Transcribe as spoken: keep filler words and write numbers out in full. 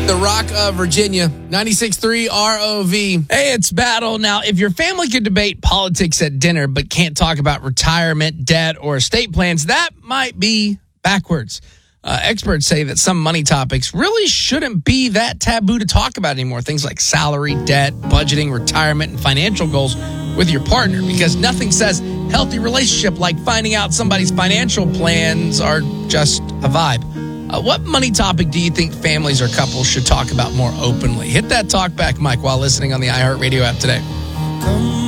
The Rock of Virginia, ninety-six point three R O V. Hey, it's Battle. Now, if your family could debate politics at dinner but can't talk about retirement, debt, or estate plans, that might be backwards. Uh, experts say that some money topics really shouldn't be that taboo to talk about anymore. Things like salary, debt, budgeting, retirement, and financial goals with your partner, because nothing says healthy relationship like finding out somebody's financial plans are just a vibe. Uh, what money topic do you think families or couples should talk about more openly? Hit that talk back mic while listening on the iHeartRadio app today.